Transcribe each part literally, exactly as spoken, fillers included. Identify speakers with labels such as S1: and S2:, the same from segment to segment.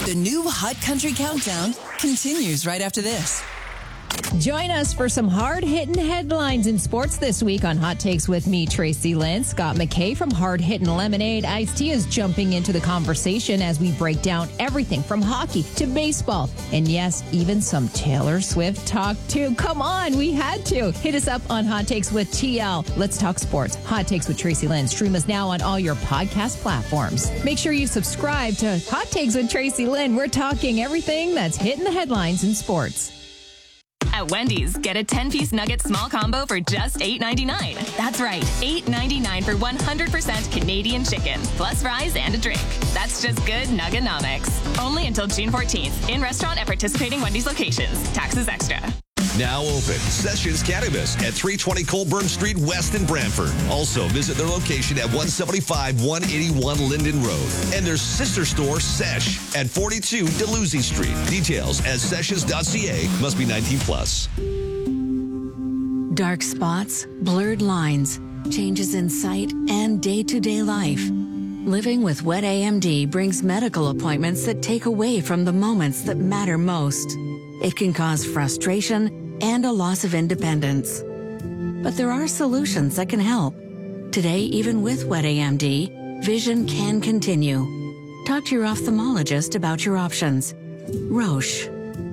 S1: The new Hot Country Countdown continues right after this.
S2: Join us for some hard-hitting headlines in sports this week on Hot Takes with me, Tracy Lynn. Scott McKay from Hard Hittin' Lemonade Iced Tea is jumping into the conversation as we break down everything from hockey to baseball. And yes, even some Taylor Swift talk too. Come on, we had to. Hit us up on Hot Takes with T L. Let's talk sports. Hot Takes with Tracy Lynn. Stream us now on all your podcast platforms. Make sure you subscribe to Hot Takes with Tracy Lynn. We're talking everything that's hitting the headlines in sports.
S3: At Wendy's, get a ten-piece nugget small combo for just eight ninety-nine. That's right, eight ninety-nine for one hundred percent Canadian chicken, plus fries and a drink. That's just good Nuggenomics. Only until June fourteenth. In restaurant at participating Wendy's locations. Taxes extra.
S4: Now open, Sessions Cannabis at three twenty Colburn Street West in Brantford. Also, visit their location at one seventy-five one eighty-one Linden Road. And their sister store, Sesh, at forty-two Dalhousie Street. Details at sessions dot c a. Must be nineteen plus.
S5: Dark spots, blurred lines, changes in sight, and day-to-day life. Living with wet A M D brings medical appointments that take away from the moments that matter most. It can cause frustration and a loss of independence. But there are solutions that can help. Today, even with wet A M D, vision can continue. Talk to your ophthalmologist about your options. Roche.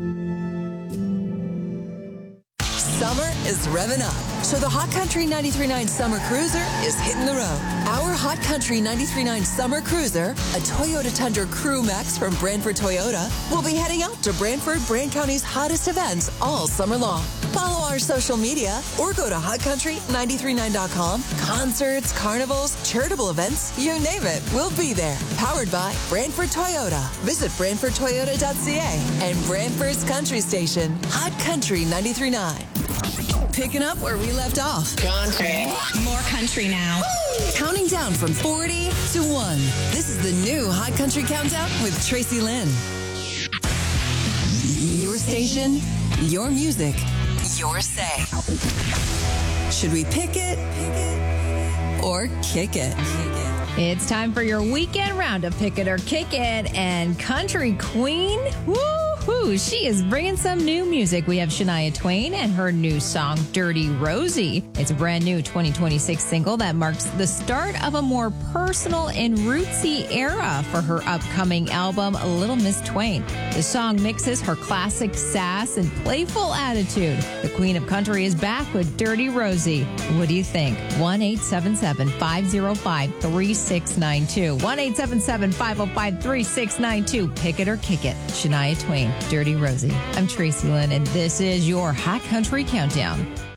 S1: Summer is revving up, so the Hot Country ninety-three point nine Summer Cruiser is hitting the road. Our Hot Country ninety-three point nine Summer Cruiser, a Toyota Tundra Crew Max from Brantford Toyota, will be heading out to Brantford, Brant County's hottest events all summer long. Follow our social media or go to hot country nine three nine dot com. Concerts, carnivals, charitable events, you name it, we'll be there. Powered by Brantford Toyota. Visit brantford toyota dot c a and Brantford's Country Station, Hot Country ninety-three point nine. Picking up where we left off.
S6: Country. More country now.
S1: Woo! Counting down from forty to one. This is the new Hot Country Countdown with Tracy Lynn. Your station, your music, your say. Should we pick it or kick it?
S2: It's time for your weekend round of Pick It or Kick It. And Country Queen, woo-hoo, she is bringing some new music. We have Shania Twain and her new song, Dirty Rosie. It's a brand new twenty twenty-six single that marks the start of a more personal and rootsy era for her upcoming album, Little Miss Twain. The song mixes her classic sass and playful attitude. The Queen of Country is back with Dirty Rosie. What do you think? one eight seven seven, five oh five, three six nine two. one eight seven seven, five oh five, three six nine two. Pick it or kick it. Shania Twain, Dirty Rosie. I'm Tracy Lynn, and this is your Hot Country Countdown.